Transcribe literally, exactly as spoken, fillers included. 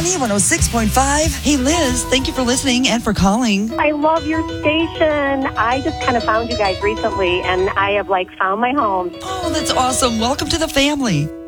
Money one oh six point five. Hey, Liz, thank you for listening and for calling. I love your station. I just kind of found you guys recently, and I have, like, found my home. Oh, that's awesome. Welcome to the family.